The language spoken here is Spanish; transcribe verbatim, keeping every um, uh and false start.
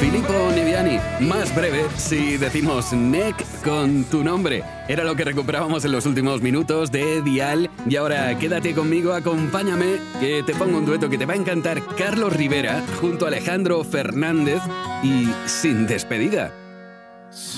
Filippo Neviani, más breve si decimos Neck con tu nombre. Era lo que recuperábamos en los últimos minutos de Dial. Y ahora quédate conmigo, acompáñame, que te pongo un dueto que te va a encantar. Carlos Rivera junto a Alejandro Fernández y Sin Despedida.